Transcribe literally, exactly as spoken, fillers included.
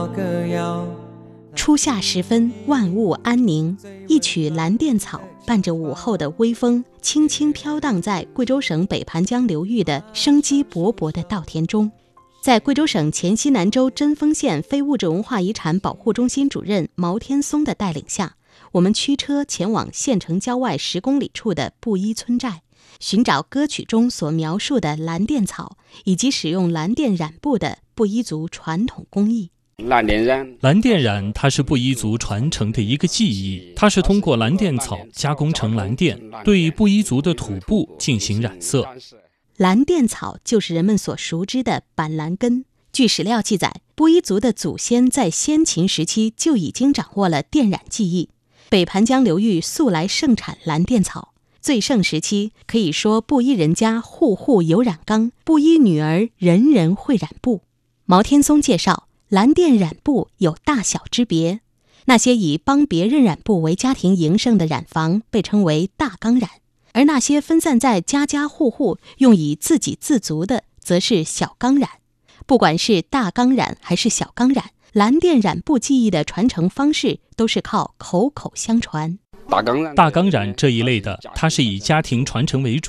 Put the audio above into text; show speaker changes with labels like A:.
A: 歌谣。
B: 初夏时分，万物安宁，一曲蓝靛草伴着午后的微风，轻轻飘荡在贵州省北盘江流域的生机勃勃的稻田中。在贵州省黔西南州贞丰县非物质文化遗产保护中心主任毛天松的带领下，我们驱车前往县城郊外十公里处的布依村寨，寻找歌曲中所描述的蓝靛草以及使用蓝靛染布的布依族传统工艺。
C: 蓝靛染，蓝靛染它是布依族传承的一个技艺，它是通过蓝靛草加工成蓝靛，对布依族的土布进行染色。
B: 蓝靛草就是人们所熟知的板蓝根。据史料记载，布依族的祖先在先秦时期就已经掌握了靛染技艺。北盘江流域素来盛产蓝靛草，最盛时期可以说布依人家户户有染缸，布依女儿人人会染布。毛天松介绍，蓝靛染布有大小之别，那些以帮别人染布为家庭营生的染坊被称为大缸染，而那些分散在家家户户用以自给自足的则是小缸染。不管是大缸染还是小缸染，蓝靛染布技艺的传承方式都是靠口口相传。
C: 大缸染，大缸染这一类的，它是以家庭传承为主。